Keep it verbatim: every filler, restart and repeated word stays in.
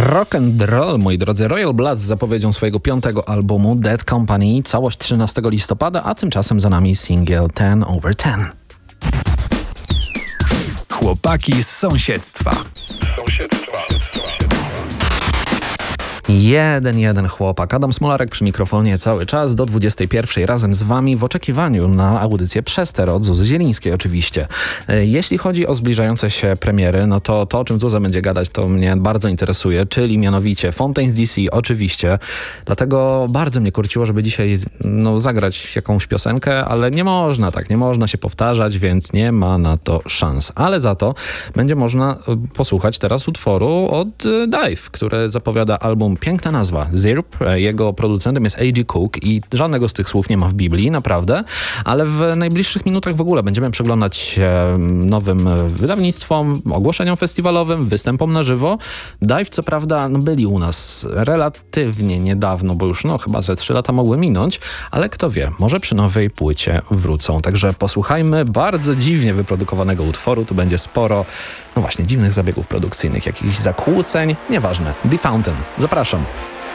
Rock and roll, moi drodzy. Royal Blood z zapowiedzią swojego piątego albumu Dead Company. Całość trzynastego listopada, a tymczasem za nami singiel ten over ten. Chłopaki z sąsiedztwa. Sąsiedztwa. Jeden, jeden chłopak. Adam Smolarek przy mikrofonie cały czas do dwudziestej pierwszej razem z wami w oczekiwaniu na audycję Przester od Zuzy Zielińskiej oczywiście. Jeśli chodzi o zbliżające się premiery, no to to, o czym Zuza będzie gadać, to mnie bardzo interesuje, czyli mianowicie Fontaines D C oczywiście. Dlatego bardzo mnie kurciło, żeby dzisiaj no, zagrać jakąś piosenkę, ale nie można tak, nie można się powtarzać, więc nie ma na to szans. Ale za to będzie można posłuchać teraz utworu od Dive, który zapowiada album. Piękna nazwa, Zirp. Jego producentem jest A G Cook i żadnego z tych słów nie ma w Biblii, naprawdę, ale w najbliższych minutach w ogóle będziemy przeglądać się nowym wydawnictwom, ogłoszeniom festiwalowym, występom na żywo. Dive co prawda no, byli u nas relatywnie niedawno, bo już no chyba ze trzy lata mogły minąć, ale kto wie, może przy nowej płycie wrócą. Także posłuchajmy bardzo dziwnie wyprodukowanego utworu, tu będzie sporo, no właśnie, dziwnych zabiegów produkcyjnych, jakichś zakłóceń, nieważne. The Fountain. Zapraszam.